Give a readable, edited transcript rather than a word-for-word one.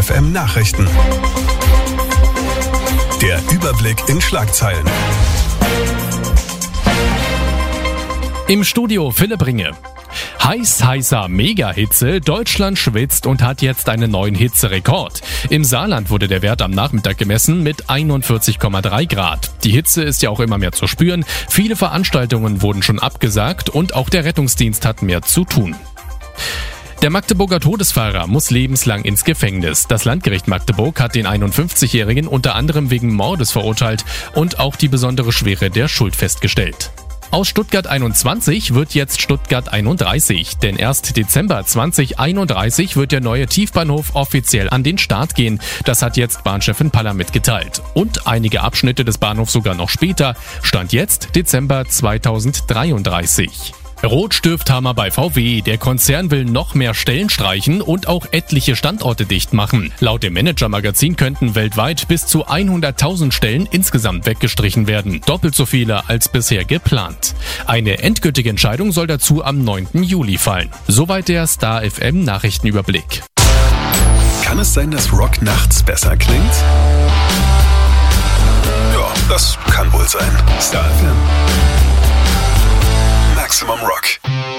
FM Nachrichten. Der Überblick in Schlagzeilen. Im Studio Philipp Ringe. Heißer Mega-Hitze. Deutschland schwitzt und hat jetzt einen neuen Hitzerekord. Im Saarland wurde der Wert am Nachmittag gemessen mit 41,3 Grad. Die Hitze ist ja auch immer mehr zu spüren. Viele Veranstaltungen wurden schon abgesagt und auch der Rettungsdienst hat mehr zu tun. Der Magdeburger Todesfahrer muss lebenslang ins Gefängnis. Das Landgericht Magdeburg hat den 51-Jährigen unter anderem wegen Mordes verurteilt und auch die besondere Schwere der Schuld festgestellt. Aus Stuttgart 21 wird jetzt Stuttgart 31, denn erst Dezember 2031 wird der neue Tiefbahnhof offiziell an den Start gehen. Das hat jetzt Bahnchefin Paller mitgeteilt. Und einige Abschnitte des Bahnhofs sogar noch später. Stand jetzt Dezember 2033. Rotstifthammer bei VW. Der Konzern will noch mehr Stellen streichen und auch etliche Standorte dicht machen. Laut dem Manager-Magazin könnten weltweit bis zu 100.000 Stellen insgesamt weggestrichen werden. Doppelt so viele als bisher geplant. Eine endgültige Entscheidung soll dazu am 9. Juli fallen. Soweit der Star FM Nachrichtenüberblick. Kann es sein, dass Rock nachts besser klingt? Ja, das kann wohl sein. Star FM. Maximum Rock.